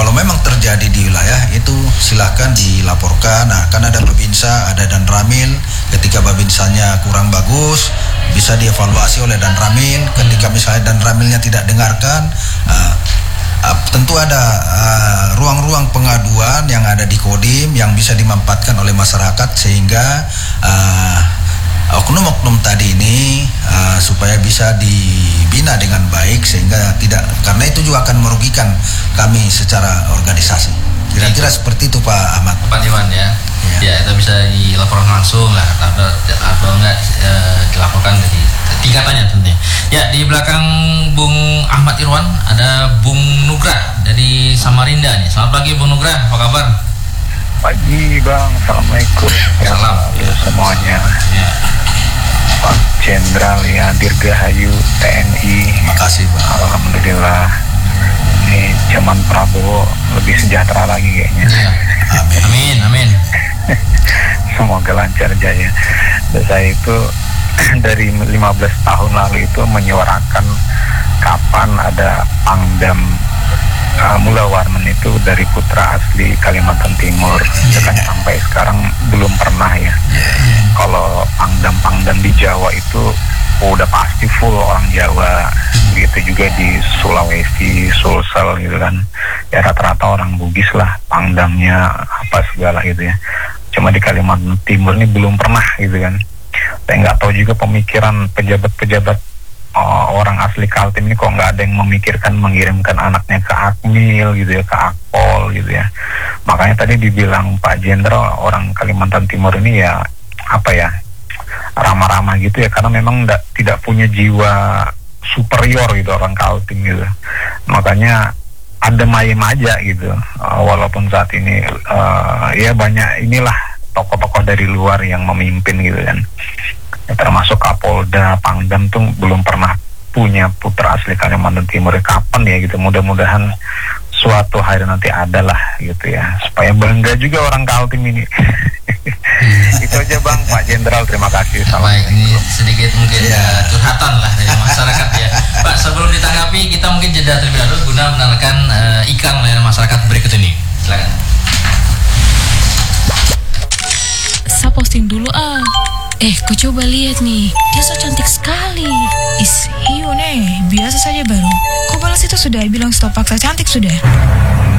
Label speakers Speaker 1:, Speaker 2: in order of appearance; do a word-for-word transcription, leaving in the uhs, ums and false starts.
Speaker 1: kalau memang terjadi di wilayah itu silakan dilaporkan. Nah, kan ada Babinsa, ada Dan Ramil. Ketika Babinsanya kurang bagus, bisa dievaluasi oleh Dan Ramil. Ketika misalnya Dan Ramilnya tidak dengarkan, uh, uh, tentu ada uh, ruang-ruang pengaduan yang ada di Kodim yang bisa dimanfaatkan oleh masyarakat sehingga uh, oknum-oknum tadi ini uh, supaya bisa dibina dengan baik sehingga tidak, karena itu juga akan merugikan kami secara organisasi. Kira-kira seperti itu Pak Ahmad.
Speaker 2: Pak Iwan ya. Ya, ya itu bisa dilaporkan langsung lah atau atau enggak e, dilaporkan dari tingkatannya tentunya. Ya, di belakang Bung Ahmad Irwan ada Bung Nugrah dari Samarinda nih. Selamat pagi Bung Nugrah, apa kabar?
Speaker 3: Pagi Bang, Assalamualaikum.
Speaker 2: Salam
Speaker 3: ya, semuanya.
Speaker 2: Ya.
Speaker 3: Pak Jenderal ya Dirgahayu T N I.
Speaker 1: Makasih Pak.
Speaker 3: Alhamdulillah. Ini zaman Prabowo lebih sejahtera lagi kayaknya.
Speaker 2: Ya. Amin. Amin. Amin.
Speaker 3: Semoga lancar jaya. Dan saya itu dari lima belas tahun lalu itu menyuarakan kapan ada Pangdam uh, Mula Warman itu dari putra asli Kalimantan Timur. Kan sampai sekarang belum pernah ya. Kalau Pangdam-Pangdam di Jawa itu oh, udah pasti full orang Jawa. Begitu juga di Sulawesi, Sulsel gitu kan. Ya rata-rata orang Bugis lah Pangdamnya apa segala gitu ya. Cuma di Kalimantan Timur ini belum pernah gitu kan. Saya nggak tahu juga pemikiran pejabat-pejabat uh, orang asli Kaltim ini kok nggak ada yang memikirkan mengirimkan anaknya ke Akmil gitu ya, ke Akpol gitu ya. Makanya tadi dibilang Pak Jenderal orang Kalimantan Timur ini ya apa ya ramah-ramah gitu ya, karena memang nggak tidak punya jiwa superior gitu orang Kaltim gitu. Makanya adem ayem aja gitu, uh, walaupun saat ini uh, ya banyak inilah tokoh-tokoh dari luar yang memimpin gitu kan ya, termasuk Kapolda, Pangdam tuh belum pernah punya putra asli Kalimantan Timur. Kapan ya gitu, mudah-mudahan suatu hari nanti ada lah gitu ya, supaya bangga juga orang Kaltim ini. Itu aja Bang, Pak Jenderal, terima kasih.
Speaker 2: Baik, ini sedikit mungkin ya. uh, curhatan lah dari masyarakat ya. Pak, sebelum ditanggapi kita mungkin jeda terlebih dahulu guna mendengarkan uh, iklan layanan masyarakat berikut ini. Silakan.
Speaker 4: Saya posting dulu ah. Eh, kau coba lihat nih, dia so cantik sekali. Is, iyo nih, biasa saja baru. Kau balas itu sudah bilang stop paksa cantik sudah.